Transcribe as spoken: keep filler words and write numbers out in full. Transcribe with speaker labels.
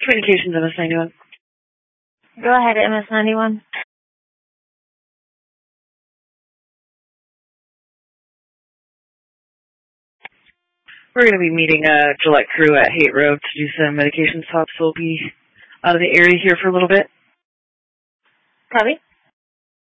Speaker 1: Communications M S ninety-one.
Speaker 2: Go ahead, M S ninety-one.
Speaker 1: We're going to be meeting a Gillette crew at Haight Road to do some medication swaps. We'll be out of the area here for a little bit.
Speaker 2: Copy.